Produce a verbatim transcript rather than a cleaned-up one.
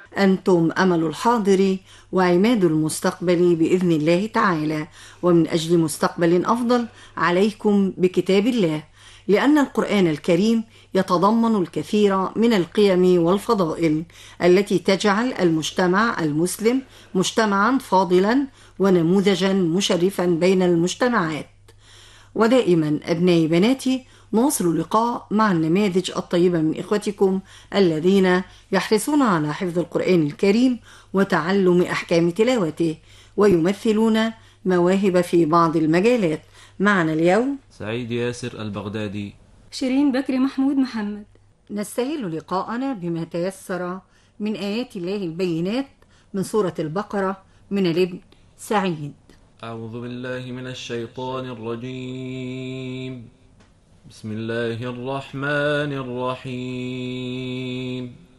أنتم أمل الحاضر وعماد المستقبل بإذن الله تعالى، ومن أجل مستقبل أفضل عليكم بكتاب الله، لأن القرآن الكريم يتضمن الكثير من القيم والفضائل التي تجعل المجتمع المسلم مجتمعا فاضلا ونموذجا مشرفا بين المجتمعات. ودائما أبنائي بناتي نواصل اللقاء مع النماذج الطيبة من إخوتكم الذين يحرصون على حفظ القرآن الكريم وتعلم أحكام تلاوته، ويمثلون مواهب في بعض المجالات. معنا اليوم سعيد ياسر البغدادي، شيرين بكري محمود محمد. نستهل لقاءنا بما تيسر من آيات الله البينات من سورة البقرة من الابن سعيد. أعوذ بالله من الشيطان الرجيم. بسم الله الرحمن الرحيم.